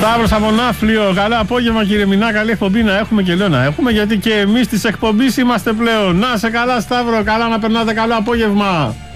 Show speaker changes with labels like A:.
A: Σταύρος από Ναύπλιο. Καλό απόγευμα κύριε Μινά, καλή εκπομπή να έχουμε και λέω να έχουμε, γιατί και εμείς της εκπομπής είμαστε πλέον. Να σε καλά Σταύρο, καλά να περνάτε, καλό απόγευμα.